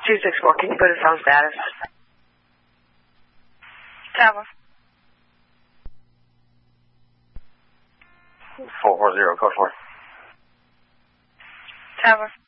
264, can you put us on status? Tower. 440, code 4. Tower.